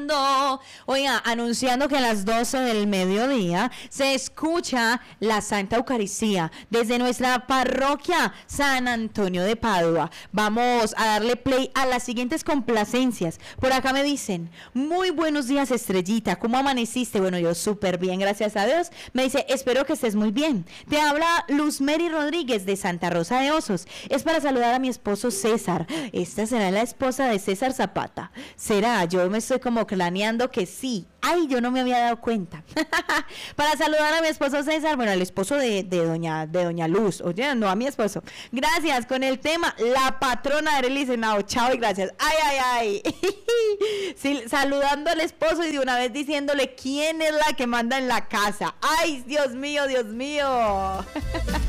escuchando. Oiga, anunciando que a las 12 del mediodía se escucha la Santa Eucaristía desde nuestra parroquia San Antonio de Padua. Vamos a darle play a las siguientes complacencias. Por acá me dicen, muy buenos días, Estrellita, ¿cómo amaneciste? Bueno, yo súper bien, gracias a Dios. Me dice, espero que estés muy bien. Te habla Luz Mary Rodríguez de Santa Rosa de Osos. Es para saludar a mi esposo César. Esta será la esposa de César Zapata. ¿Será? Yo me estoy como craneando que sí. Ay, yo no me había dado cuenta. Para saludar a mi esposo César, bueno, el esposo de doña Luz. Oye, no a mi esposo. Gracias, con el tema La Patrona del Senado. Chao y gracias. Ay, ay, ay. Sí, saludando al esposo y de una vez diciéndole quién es la que manda en la casa. Ay, Dios mío, Dios mío.